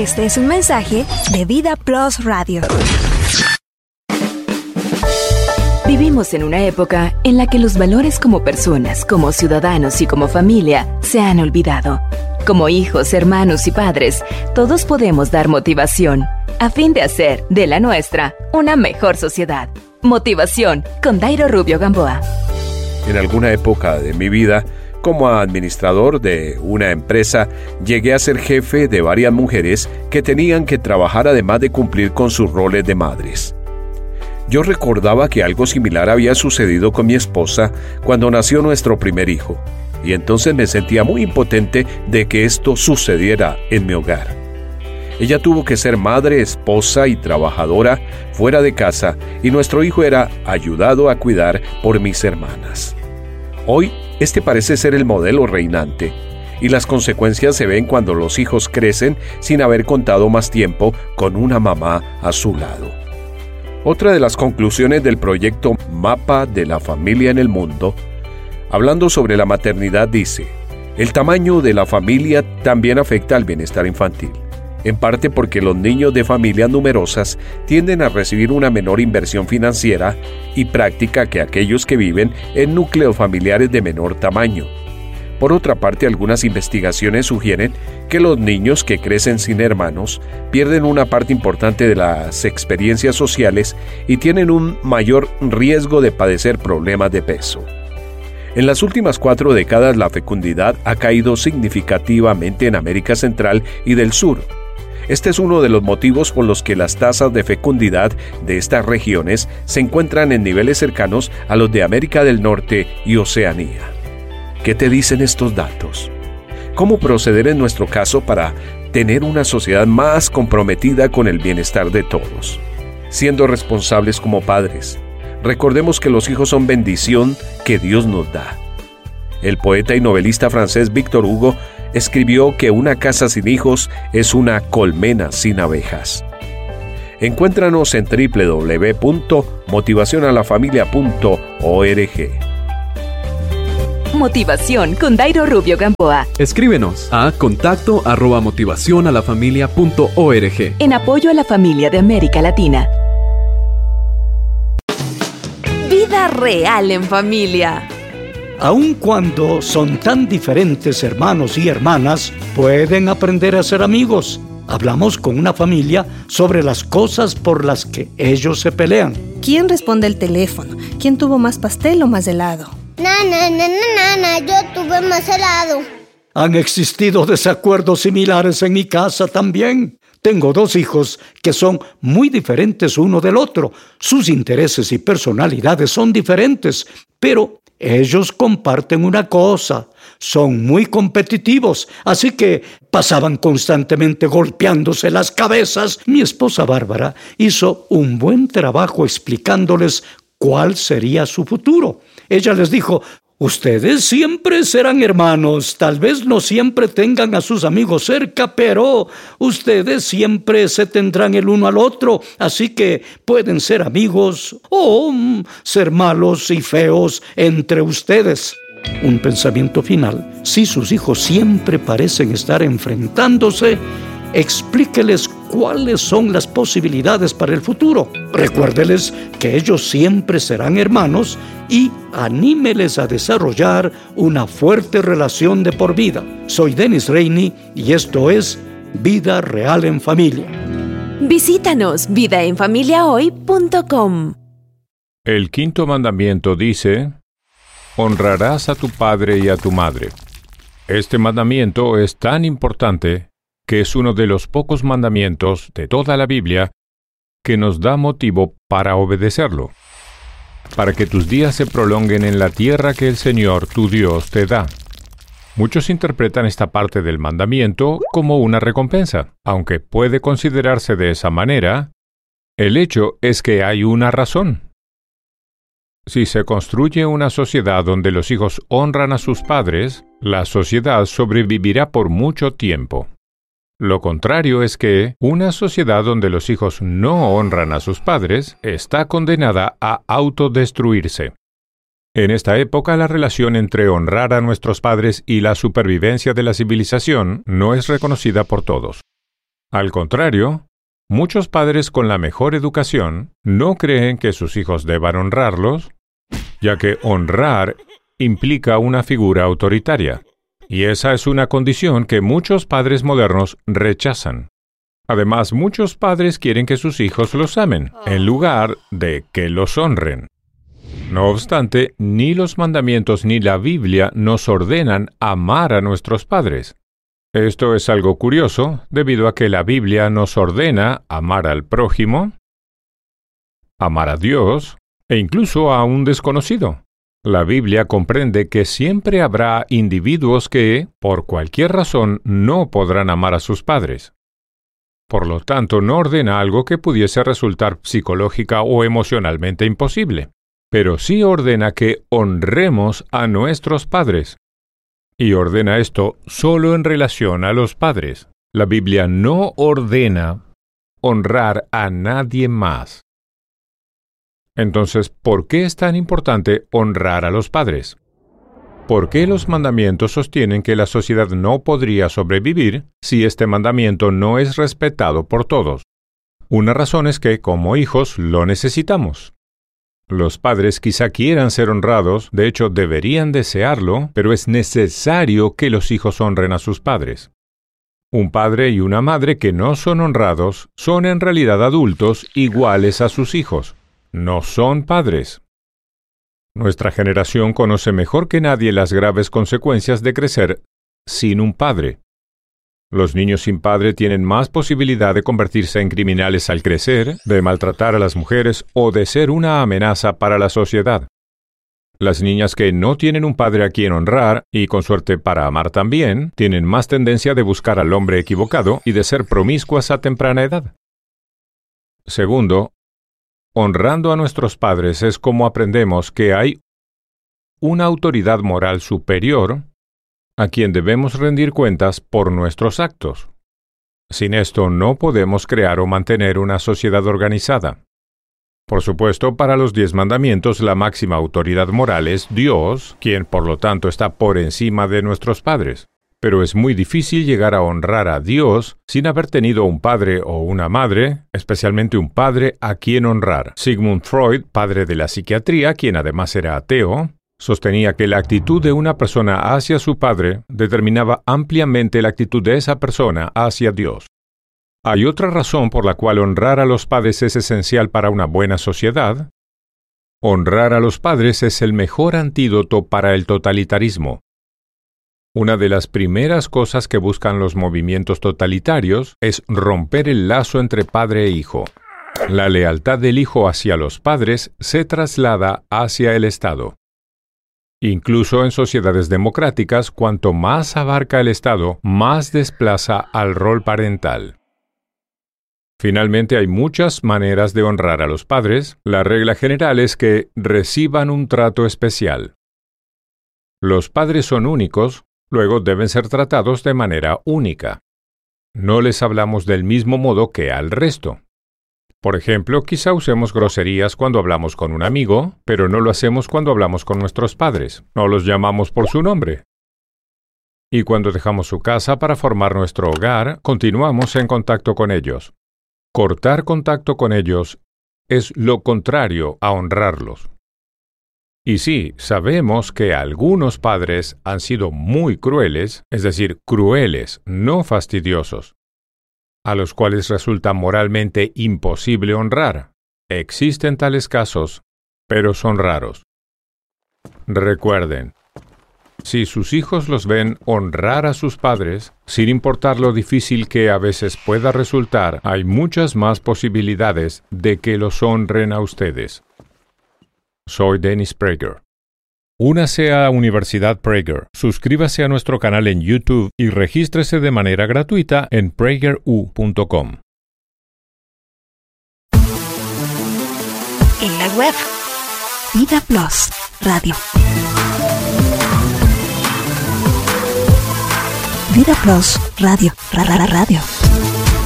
Este es un mensaje de Vida Plus Radio. Vivimos en una época en la que los valores como personas, como ciudadanos y como familia se han olvidado. Como hijos, hermanos y padres, todos podemos dar motivación a fin de hacer de la nuestra una mejor sociedad. Motivación con Dairo Rubio Gamboa. En alguna época de mi vida, como administrador de una empresa, llegué a ser jefe de varias mujeres que tenían que trabajar además de cumplir con sus roles de madres. Yo recordaba que algo similar había sucedido con mi esposa cuando nació nuestro primer hijo, y entonces me sentía muy impotente de que esto sucediera en mi hogar. Ella tuvo que ser madre, esposa y trabajadora fuera de casa, y nuestro hijo era ayudado a cuidar por mis hermanas. Hoy, este parece ser el modelo reinante, y las consecuencias se ven cuando los hijos crecen sin haber contado más tiempo con una mamá a su lado. Otra de las conclusiones del proyecto Mapa de la Familia en el Mundo, hablando sobre la maternidad, dice: el tamaño de la familia también afecta al bienestar infantil, en parte porque los niños de familias numerosas tienden a recibir una menor inversión financiera y práctica que aquellos que viven en núcleos familiares de menor tamaño. Por otra parte, algunas investigaciones sugieren que los niños que crecen sin hermanos pierden una parte importante de las experiencias sociales y tienen un mayor riesgo de padecer problemas de peso. En las últimas 4 décadas, la fecundidad ha caído significativamente en América Central y del Sur. Este es uno de los motivos por los que las tasas de fecundidad de estas regiones se encuentran en niveles cercanos a los de América del Norte y Oceanía. ¿Qué te dicen estos datos? ¿Cómo proceder en nuestro caso para tener una sociedad más comprometida con el bienestar de todos? Siendo responsables como padres, recordemos que los hijos son bendición que Dios nos da. El poeta y novelista francés Victor Hugo escribió que una casa sin hijos es una colmena sin abejas. Encuéntranos en www.motivacionalafamilia.org. Motivación con Dairo Rubio Gamboa. Escríbenos a contacto@motivacionalafamilia.org. En apoyo a la familia de América Latina. Vida real en familia. Aun cuando son tan diferentes hermanos y hermanas, pueden aprender a ser amigos. Hablamos con una familia sobre las cosas por las que ellos se pelean. ¿Quién responde el teléfono? ¿Quién tuvo más pastel o más helado? Nana, yo tuve más helado. Han existido desacuerdos similares en mi casa también. Tengo 2 hijos que son muy diferentes uno del otro. Sus intereses y personalidades son diferentes, pero ellos comparten una cosa: son muy competitivos, así que pasaban constantemente golpeándose las cabezas. Mi esposa Bárbara hizo un buen trabajo explicándoles cuál sería su futuro. Ella les dijo: ustedes siempre serán hermanos, tal vez no siempre tengan a sus amigos cerca, pero ustedes siempre se tendrán el uno al otro, así que pueden ser amigos o ser malos y feos entre ustedes. Un pensamiento final: si sus hijos siempre parecen estar enfrentándose, explíqueles cuáles son las posibilidades para el futuro. Recuérdeles que ellos siempre serán hermanos y anímeles a desarrollar una fuerte relación de por vida. Soy Dennis Rainey y esto es Vida Real en Familia. Visítanos vidaenfamiliahoy.com. El 5.º mandamiento dice: honrarás a tu padre y a tu madre. Este mandamiento es tan importante que es uno de los pocos mandamientos de toda la Biblia que nos da motivo para obedecerlo, para que tus días se prolonguen en la tierra que el Señor, tu Dios, te da. Muchos interpretan esta parte del mandamiento como una recompensa. Aunque puede considerarse de esa manera, el hecho es que hay una razón. Si se construye una sociedad donde los hijos honran a sus padres, la sociedad sobrevivirá por mucho tiempo. Lo contrario es que una sociedad donde los hijos no honran a sus padres está condenada a autodestruirse. En esta época, la relación entre honrar a nuestros padres y la supervivencia de la civilización no es reconocida por todos. Al contrario, muchos padres con la mejor educación no creen que sus hijos deban honrarlos, ya que honrar implica una figura autoritaria, y esa es una condición que muchos padres modernos rechazan. Además, muchos padres quieren que sus hijos los amen, en lugar de que los honren. No obstante, ni los mandamientos ni la Biblia nos ordenan amar a nuestros padres. Esto es algo curioso, debido a que la Biblia nos ordena amar al prójimo, amar a Dios, e incluso a un desconocido. La Biblia comprende que siempre habrá individuos que, por cualquier razón, no podrán amar a sus padres. Por lo tanto, no ordena algo que pudiese resultar psicológica o emocionalmente imposible, pero sí ordena que honremos a nuestros padres. Y ordena esto solo en relación a los padres. La Biblia no ordena honrar a nadie más. Entonces, ¿por qué es tan importante honrar a los padres? ¿Por qué los mandamientos sostienen que la sociedad no podría sobrevivir si este mandamiento no es respetado por todos? Una razón es que, como hijos, lo necesitamos. Los padres quizá quieran ser honrados, de hecho deberían desearlo, pero es necesario que los hijos honren a sus padres. Un padre y una madre que no son honrados son en realidad adultos iguales a sus hijos. No son padres. Nuestra generación conoce mejor que nadie las graves consecuencias de crecer sin un padre. Los niños sin padre tienen más posibilidad de convertirse en criminales al crecer, de maltratar a las mujeres o de ser una amenaza para la sociedad. Las niñas que no tienen un padre a quien honrar, y con suerte para amar también, tienen más tendencia de buscar al hombre equivocado y de ser promiscuas a temprana edad. Segundo, honrando a nuestros padres es como aprendemos que hay una autoridad moral superior a quien debemos rendir cuentas por nuestros actos. Sin esto no podemos crear o mantener una sociedad organizada. Por supuesto, para los 10 mandamientos la máxima autoridad moral es Dios, quien por lo tanto está por encima de nuestros padres. Pero es muy difícil llegar a honrar a Dios sin haber tenido un padre o una madre, especialmente un padre a quien honrar. Sigmund Freud, padre de la psiquiatría, quien además era ateo, sostenía que la actitud de una persona hacia su padre determinaba ampliamente la actitud de esa persona hacia Dios. Hay otra razón por la cual honrar a los padres es esencial para una buena sociedad. Honrar a los padres es el mejor antídoto para el totalitarismo. Una de las primeras cosas que buscan los movimientos totalitarios es romper el lazo entre padre e hijo. La lealtad del hijo hacia los padres se traslada hacia el Estado. Incluso en sociedades democráticas, cuanto más abarca el Estado, más desplaza al rol parental. Finalmente, hay muchas maneras de honrar a los padres. La regla general es que reciban un trato especial. Los padres son únicos, luego deben ser tratados de manera única. No les hablamos del mismo modo que al resto. Por ejemplo, quizá usemos groserías cuando hablamos con un amigo, pero no lo hacemos cuando hablamos con nuestros padres. No los llamamos por su nombre. Y cuando dejamos su casa para formar nuestro hogar, continuamos en contacto con ellos. Cortar contacto con ellos es lo contrario a honrarlos. Y sí, sabemos que algunos padres han sido muy crueles, es decir, crueles, no fastidiosos, a los cuales resulta moralmente imposible honrar. Existen tales casos, pero son raros. Recuerden, si sus hijos los ven honrar a sus padres, sin importar lo difícil que a veces pueda resultar, hay muchas más posibilidades de que los honren a ustedes. Soy Dennis Prager. Únase a Universidad Prager, suscríbase a nuestro canal en YouTube y regístrese de manera gratuita en prageru.com. En la web, Vida Plus Radio. Vida Plus Radio. Radio.